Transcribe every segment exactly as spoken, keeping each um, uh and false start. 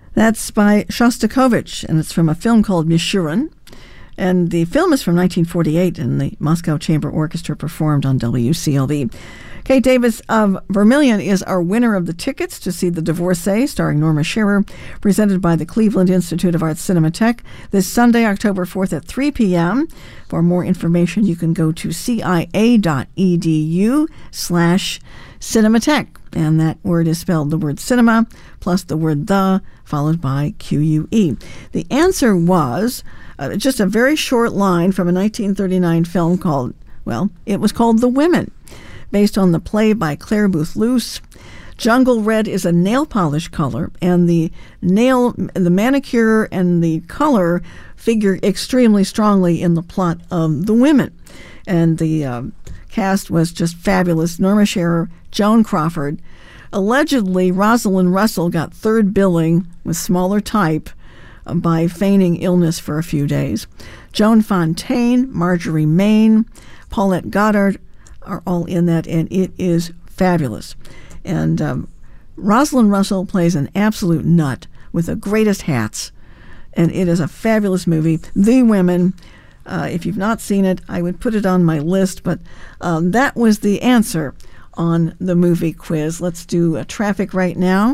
That's by Shostakovich, and it's from a film called Mishurun. And the film is from nineteen forty-eight, and the Moscow Chamber Orchestra performed on W C L V. Kate Davis of Vermilion is our winner of the tickets to see The Divorcee, starring Norma Shearer, presented by the Cleveland Institute of Arts Cinematheque this Sunday, October fourth at three p.m. For more information, you can go to C I A dot E D U slash Cinematheque. And that word is spelled the word cinema plus the word the, followed by Q U E. The answer was uh, just a very short line from a nineteen thirty-nine film called, well, it was called The Women, based on the play by Claire Booth Luce. Jungle red is a nail polish color, and the nail, the manicure and the color figure extremely strongly in the plot of The Women. And the um, cast was just fabulous. Norma Shearer, Joan Crawford. Allegedly, Rosalind Russell got third billing with smaller type uh, by feigning illness for a few days. Joan Fontaine, Marjorie Main, Paulette Goddard are all in that, and it is fabulous. And um, Rosalind Russell plays an absolute nut with the greatest hats, and it is a fabulous movie. The Women, uh, if you've not seen it, I would put it on my list, but um, that was the answer on the movie quiz. Let's do uh, traffic right now.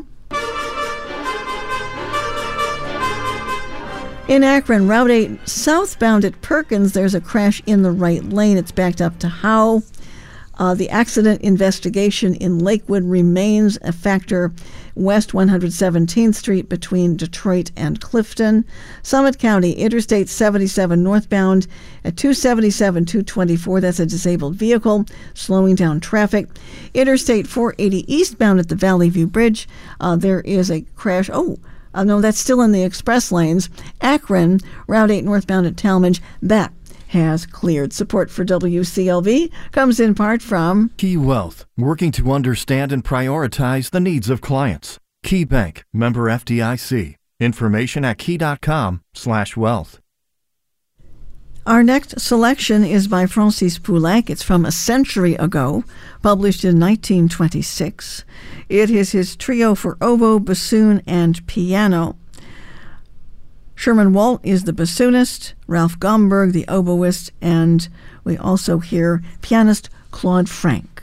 In Akron, Route eight southbound at Perkins, there's a crash in the right lane. It's backed up to Howe. Uh, the accident investigation in Lakewood remains a factor west one hundred seventeenth Street between Detroit and Clifton. Summit County, Interstate seventy-seven northbound at two seventy-seven two twenty-four. That's a disabled vehicle slowing down traffic. Interstate four eighty eastbound at the Valley View Bridge. Uh, there is a crash. Oh, uh, no, that's still in the express lanes. Akron, Route eight northbound at Talmadge. That has cleared. Support for W C L V comes in part from Key Wealth, working to understand and prioritize the needs of clients. Key Bank, member F D I C. Information at key.com slash wealth. Our next selection is by Francis Poulenc. It's from A Century Ago, published in nineteen twenty-six. It is his trio for oboe, bassoon, and piano. Sherman Walt is the bassoonist, Ralph Gomberg the oboist, and we also hear pianist Claude Frank.